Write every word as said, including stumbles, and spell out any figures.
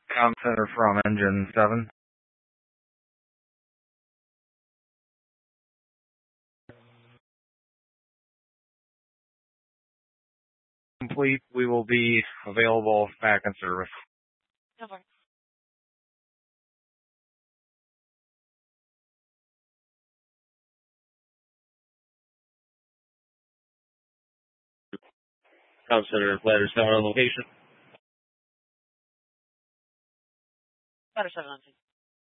Comm center from engine seven. Complete. We will be available back in service. Over. Comm center, ladder seven on location. Ladder seven on scene.